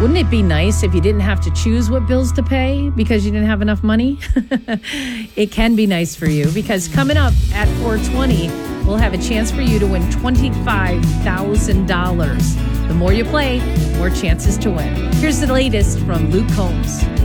Wouldn't it be nice if you didn't have to choose what bills to pay because you didn't have enough money? It can be nice for you because coming up at 4:20, we'll have a chance for you to win $25,000. The more you play, more chances to win. Here's the latest from Luke Combs.